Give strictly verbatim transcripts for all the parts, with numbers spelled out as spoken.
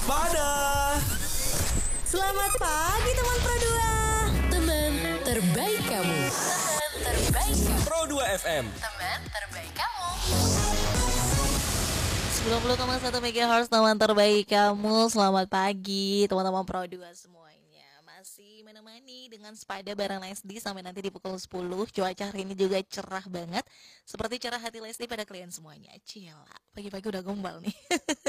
Waspada. Selamat pagi teman Pro dua. Teman terbaik kamu. Teman terbaik kamu. Pro dua F M. Teman terbaik kamu. sembilan puluh koma satu megahertz teman terbaik kamu. Selamat pagi teman-teman Pro dua semuanya. Masih menemani dengan Sepada bareng Lesti sampai nanti di pukul sepuluh. Cuaca hari ini juga cerah banget, seperti cerah hati Lesti pada kalian semuanya. Cila, pagi-pagi udah gombal nih.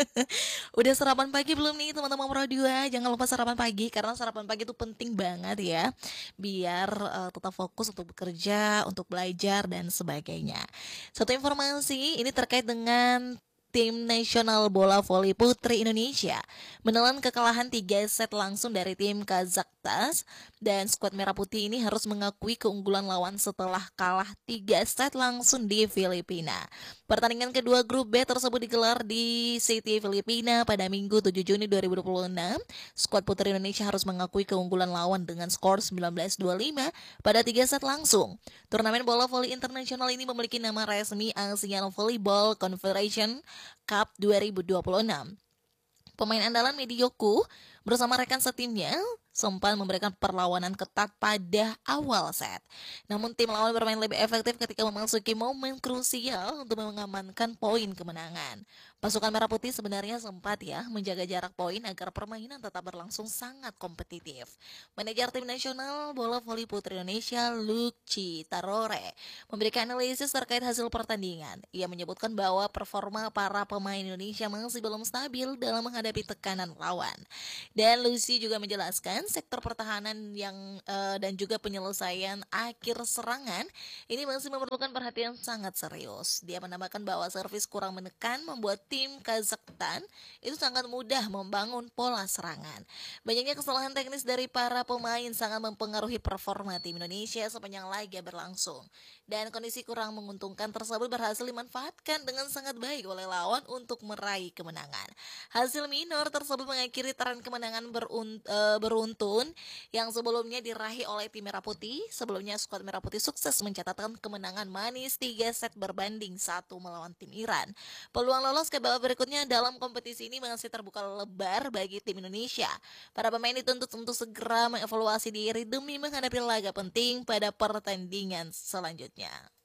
Udah sarapan pagi belum nih teman-teman Pro dua? Jangan lupa sarapan pagi, karena sarapan pagi itu penting banget ya, biar uh, tetap fokus untuk bekerja, untuk belajar dan sebagainya. Satu informasi ini terkait dengan Tim Nasional Bola Voli Putri Indonesia menelan kekalahan tiga set langsung dari tim Kazakhstan, dan skuad Merah Putih ini harus mengakui keunggulan lawan setelah kalah tiga set langsung di Filipina. Pertandingan kedua grup B tersebut digelar di City, Filipina pada Minggu tujuh Juni dua ribu dua puluh enam. Skuad Putri Indonesia harus mengakui keunggulan lawan dengan skor sembilan belas dua puluh lima pada tiga set langsung. Turnamen bola voli internasional ini memiliki nama resmi ASEAN Volleyball Confederation Cup dua ribu dua puluh enam. Pemain andalan Medioku bersama rekan setimnya sempat memberikan perlawanan ketat pada awal set. Namun tim lawan bermain lebih efektif ketika memasuki momen krusial untuk mengamankan poin kemenangan. Pasukan Merah Putih sebenarnya sempat ya menjaga jarak poin agar permainan tetap berlangsung sangat kompetitif. Manajer Tim Nasional Bola Voli Putri Indonesia, Luci Tarore, memberikan analisis terkait hasil pertandingan. Ia menyebutkan bahwa performa para pemain Indonesia masih belum stabil dalam menghadapi tekanan lawan. Dan Lucy juga menjelaskan sektor pertahanan yang uh, dan juga penyelesaian akhir serangan ini masih memerlukan perhatian sangat serius. Dia menambahkan bahwa servis kurang menekan membuat tim Kazakhstan itu sangat mudah membangun pola serangan. Banyaknya kesalahan teknis dari para pemain sangat mempengaruhi performa tim Indonesia sepanjang laga berlangsung. Dan kondisi kurang menguntungkan tersebut berhasil dimanfaatkan dengan sangat baik oleh lawan untuk meraih kemenangan. Hasil minor tersebut mengakhiri tren kemenangan berunt, uh, beruntun yang sebelumnya diraih oleh tim Merah Putih. Sebelumnya skuad Merah Putih sukses mencatatkan kemenangan manis tiga set berbanding satu melawan tim Iran. Peluang lolos ke babak berikutnya dalam kompetisi ini masih terbuka lebar bagi tim Indonesia. Para pemain dituntut untuk segera mengevaluasi diri demi menghadapi laga penting pada pertandingan selanjutnya.